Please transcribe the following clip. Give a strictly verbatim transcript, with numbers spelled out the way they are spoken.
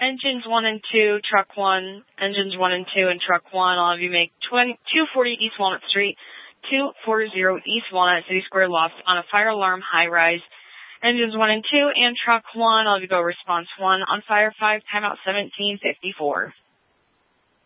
Engines one and two, truck one, engines one and two, and truck one. All of you make two forty East Walnut Street, two forty East Walnut, City Square Loft on a fire alarm high rise. Engines one and two and truck one. All of you go response one on fire five, timeout seventeen fifty-four.